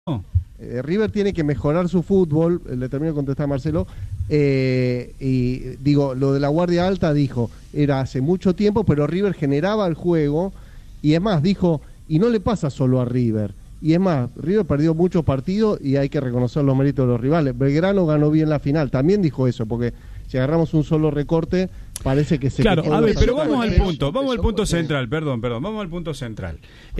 River tiene que mejorar su fútbol, le termino de contestar a Marcelo, y digo, lo de la guardia alta era hace mucho tiempo, pero River generaba el juego, y es más, dijo, y no le pasa solo a River, y es más, River perdió muchos partidos y hay que reconocer los méritos de los rivales. Belgrano ganó bien la final, también dijo eso, porque si agarramos un solo recorte, parece que se... Claro, a ver, pero vamos al punto central, perdón, vamos al punto central.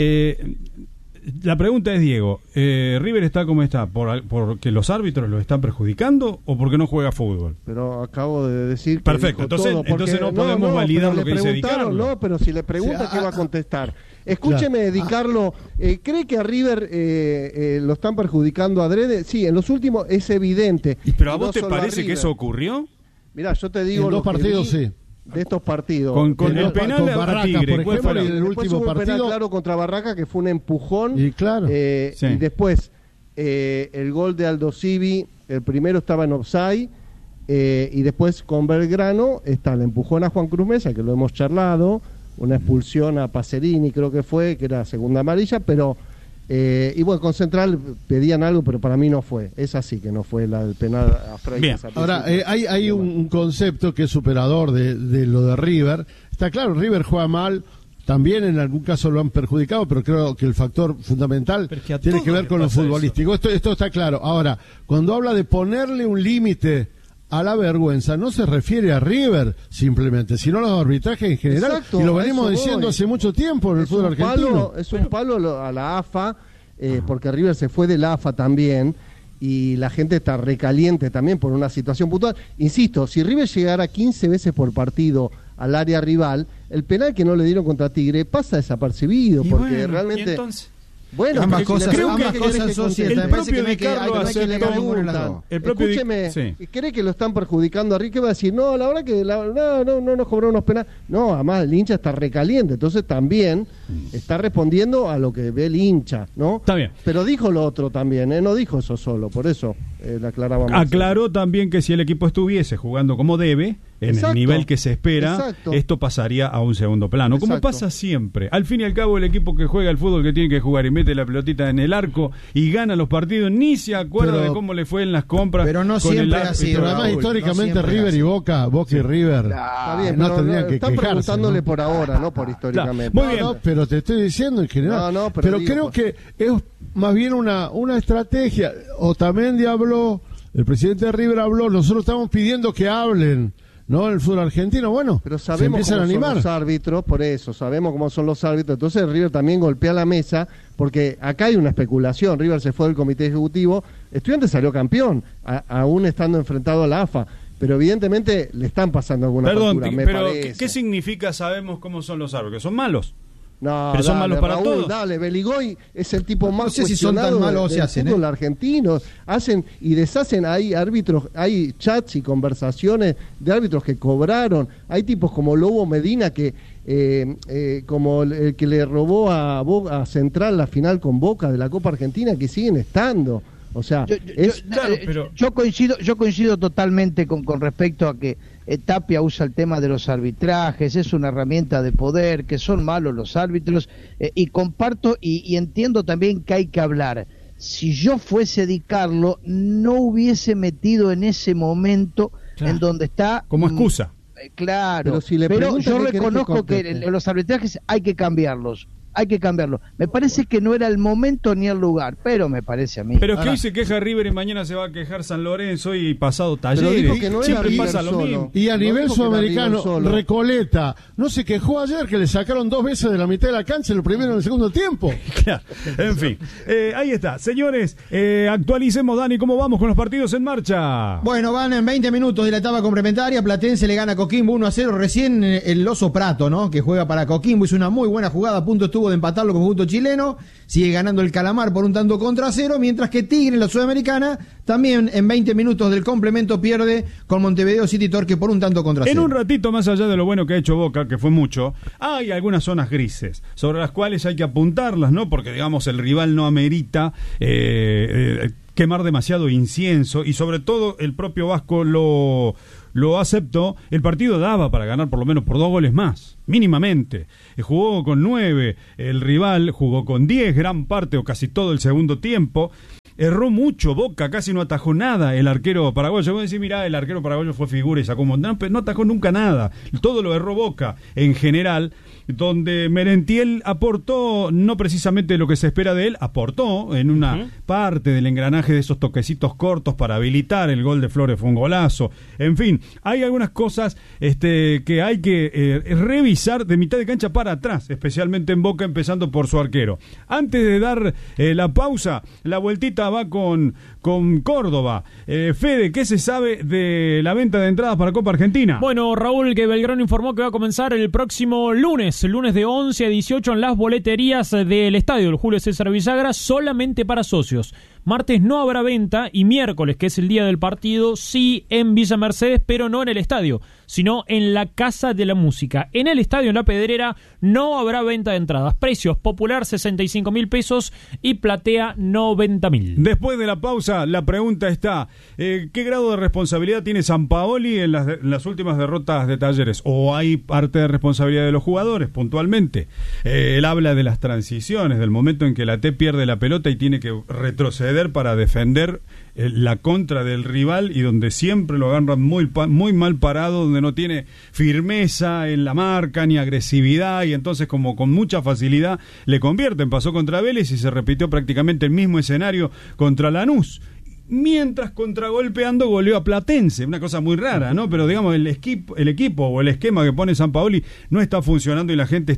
La pregunta es, Diego, ¿River está como está porque los árbitros lo están perjudicando o porque no juega fútbol? Pero acabo de decir que perfecto, entonces no podemos validar lo que dice Di Carlo. No, pero si le pregunta, ¿qué va a contestar? Escúcheme, Di Carlo, ¿cree que a River lo están perjudicando adrede? Sí, en los últimos es evidente. ¿Pero a vos te parece que eso ocurrió? Mirá, yo te digo... En dos partidos, sí. De estos partidos con el penal con Barracas, Tigre, por ejemplo, y en el último hubo un partido penal claro contra Barracas que fue un empujón, y claro, sí. Y después el gol de Aldo Civi, el primero estaba en offside, y después con Belgrano está el empujón a Juan Cruz Mesa, que lo hemos charlado, una expulsión a Pacerini creo que fue, que era segunda amarilla, pero y bueno, con Central pedían algo, pero para mí no fue. Es así que no fue el penal a Freitas. Ahora, hay un concepto que es superador de lo de River. Está claro, River juega mal, también en algún caso lo han perjudicado, pero creo que el factor fundamental tiene que ver con lo futbolístico. Esto está claro. Ahora, cuando habla de ponerle un límite a la vergüenza, no se refiere a River simplemente, sino a los arbitrajes en general. Exacto, y lo venimos diciendo hace mucho tiempo en el fútbol argentino. Es un palo a la AFA, porque River se fue de la AFA también, y la gente está recaliente también por una situación puntual. Insisto, si River llegara 15 veces por partido al área rival, el penal que no le dieron contra Tigre pasa desapercibido, porque realmente... Bueno, ambas cosas son ciertas. Me parece que no hay que leer ninguna de las dos. Escúcheme, sí. ¿Cree que lo están perjudicando a River? ¿Qué va a decir? No, la verdad que no nos cobraron unos penales. No, además el hincha está recaliente, entonces también está respondiendo a lo que ve el hincha, ¿no? Está bien. Pero dijo lo otro también, no dijo eso solo, por eso le aclarábamos. Aclaró también que si el equipo estuviese jugando como debe, en el nivel que se espera, esto pasaría a un segundo plano, como pasa siempre. Al fin y al cabo, el equipo que juega el fútbol que tiene que jugar y mete la pelotita en el arco y gana los partidos, ni se acuerda de cómo le fue en las compras. Pero no con siempre ha sido. Pero además, históricamente, no River y Boca y River no tendrían que quejarse. Están preguntándole por ahora, no por históricamente. Muy bien. Pero te estoy diciendo en general. Pero creo que es más bien una estrategia. Otamendi habló, el presidente de River habló, nosotros estamos pidiendo que hablen. No, el fútbol argentino, bueno, pero sabemos cómo son los árbitros, por eso, sabemos cómo son los árbitros. Entonces River también golpea la mesa, porque acá hay una especulación. River se fue del comité ejecutivo, Estudiantes salió campeón, aún estando enfrentado a la AFA, pero evidentemente le están pasando alguna factura, me parece. ¿Qué significa sabemos cómo son los árbitros? ¿Son malos? No, pero son malos para todos. Dale, Beligoy es el tipo más cuestionado si son tan malos del fútbol argentino. Hacen y deshacen, hay árbitros, hay chats y conversaciones de árbitros que cobraron. Hay tipos como Lobo Medina que como el que le robó a Central la final con Boca de la Copa Argentina, que siguen estando. O sea, yo coincido totalmente con respecto a que Tapia usa el tema de los arbitrajes, es una herramienta de poder, que son malos los árbitros, y comparto y entiendo también que hay que hablar. Si yo fuese Di Carlo, no hubiese metido en ese momento en donde está... Como excusa. Claro, pero yo reconozco que los arbitrajes hay que cambiarlos. Me parece que no era el momento ni el lugar, pero me parece a mí. Pero es que hoy se queja River y mañana se va a quejar San Lorenzo y pasado Talleres. Siempre pasa lo mismo. Y a nivel sudamericano, Recoleta no se quejó ayer que le sacaron 2 veces de la mitad de la cancha, el primero y el segundo tiempo. Claro. En fin, ahí está. Señores, actualicemos, Dani, ¿cómo vamos con los partidos en marcha? Bueno, van en 20 minutos de la etapa complementaria. Platense le gana a Coquimbo 1-0. Recién el Oso Prato, ¿no?, que juega para Coquimbo, hizo una muy buena jugada, a punto estuvo de empatarlo con conjunto chileno, sigue ganando el Calamar por 1-0, mientras que Tigre en la Sudamericana también en 20 minutos del complemento pierde con Montevideo City Torque por 1-0. En un ratito, más allá de lo bueno que ha hecho Boca, que fue mucho, hay algunas zonas grises sobre las cuales hay que apuntarlas, ¿no? Porque digamos el rival no amerita quemar demasiado incienso, y sobre todo el propio Vasco lo aceptó. El partido daba para ganar por lo menos por 2 goles más, mínimamente. Jugó con 9, el rival jugó con 10, gran parte o casi todo el segundo tiempo. Erró mucho Boca, casi no atajó nada el arquero paraguayo. Vos decís, mirá, el arquero paraguayo fue figura y sacó un montón, pero no atajó nunca nada. Todo lo erró Boca en general, donde Merentiel aportó, no precisamente lo que se espera de él, aportó en una parte del engranaje de esos toquecitos cortos para habilitar el gol de Flores, fue un golazo. En fin, hay algunas cosas que hay que revisar de mitad de cancha para atrás, especialmente en Boca, empezando por su arquero. Antes de dar la pausa, la vueltita va con Córdoba. Fede, ¿qué se sabe de la venta de entradas para Copa Argentina? Bueno, Raúl, que Belgrano informó que va a comenzar el próximo lunes de 11 a 18 en las boleterías del estadio del Julio César Villagra, solamente para socios. Martes no habrá venta y miércoles, que es el día del partido, sí en Villa Mercedes, pero no en el estadio, sino en la Casa de la Música. En el estadio, en La Pedrera, no habrá venta de entradas. Precios: popular 65.000 pesos y platea 90.000. Después de la pausa, la pregunta está, ¿qué grado de responsabilidad tiene Sampaoli en las últimas derrotas de Talleres? ¿O hay parte de responsabilidad de los jugadores, puntualmente? Él habla de las transiciones, del momento en que la T pierde la pelota y tiene que retroceder para defender la contra del rival, y donde siempre lo agarran muy mal parado, donde no tiene firmeza en la marca ni agresividad, y entonces como con mucha facilidad le convierten. Pasó contra Vélez y se repitió prácticamente el mismo escenario contra Lanús. Mientras contragolpeando goleó a Platense, una cosa muy rara, ¿no? Pero digamos, el equipo o el esquema que pone Sampaoli no está funcionando y la gente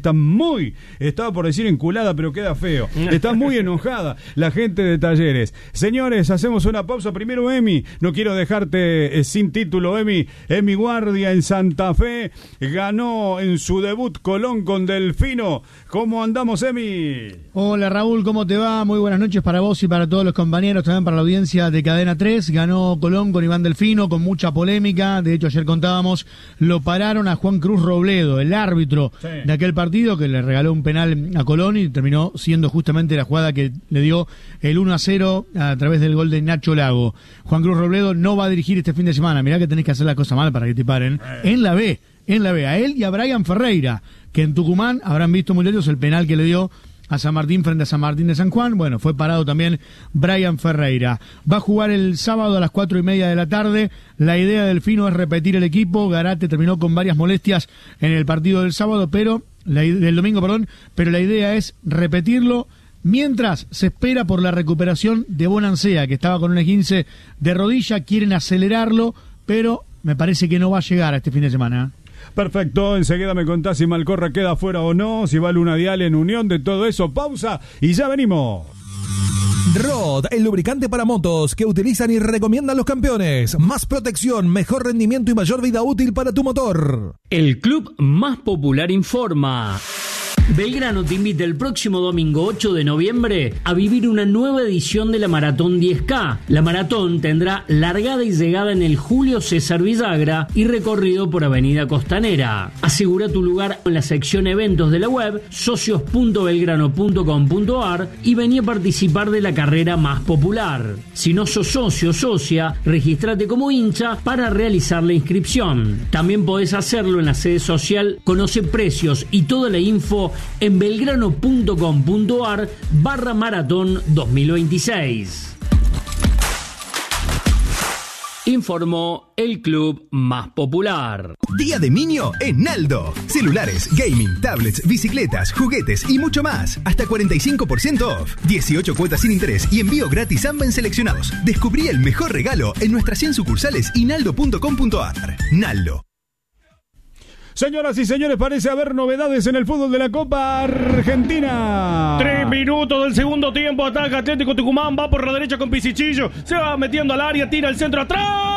estaba por decir enculada, pero queda feo, está muy enojada la gente de Talleres. Señores, hacemos una pausa. Primero, Emi, no quiero dejarte sin título. Emi Guardia en Santa Fe ganó en su debut Colón con Delfino. ¿Cómo andamos, Emi? Hola, Raúl, ¿cómo te va? Muy buenas noches para vos y para todos los compañeros, también para la audiencia de Cadena 3. Ganó Colón con Iván Delfino, con mucha polémica. De hecho, ayer contábamos, lo pararon a Juan Cruz Robledo, el árbitro de aquel partido, que le regaló un penal a Colón y terminó siendo justamente la jugada que le dio el 1-0 a través del gol de Nacho Lago. Juan Cruz Robledo no va a dirigir este fin de semana. Mirá que tenés que hacer la cosa mal para que te paren. En la B, a él y a Brian Ferreira, que en Tucumán habrán visto, muchachos, el penal que le dio a San Martín frente a San Martín de San Juan. Bueno, fue parado también Brian Ferreira. Va a jugar el sábado a las 4:30 de la tarde. La idea del Delfino es repetir el equipo. Garate terminó con varias molestias en el partido del sábado, del domingo, pero la idea es repetirlo mientras se espera por la recuperación de Bonancea, que estaba con un esguince de rodilla. Quieren acelerarlo, pero me parece que no va a llegar a este fin de semana. Perfecto, enseguida me contás si Malcorra queda fuera o no, si va Luna Dial en unión, de todo eso. Pausa y ya venimos. Rod, el lubricante para motos que utilizan y recomiendan los campeones. Más protección, mejor rendimiento y mayor vida útil para tu motor. El club más popular informa. Belgrano te invita el próximo domingo 8 de noviembre a vivir una nueva edición de la Maratón 10K. La maratón tendrá largada y llegada en el Julio César Villagra y recorrido por Avenida Costanera. Asegura tu lugar en la sección eventos de la web socios.belgrano.com.ar y vení a participar de la carrera más popular. Si no sos socio o socia, regístrate como hincha para realizar la inscripción. También podés hacerlo en la sede social. Conoce precios y toda la info en belgrano.com.ar/maratón 2026. Informó el club más popular. Día de Minio en Naldo. Celulares, gaming, tablets, bicicletas, juguetes y mucho más. Hasta 45% off. 18 cuotas sin interés y envío gratis AMBA en seleccionados. Descubrí el mejor regalo en nuestras 100 sucursales y naldo.com.ar. Naldo. Señoras y señores, parece haber novedades en el fútbol de la Copa Argentina. 3 minutos del segundo tiempo. Ataca Atlético Tucumán. Va por la derecha con Pisichillo. Se va metiendo al área. Tira el centro atrás.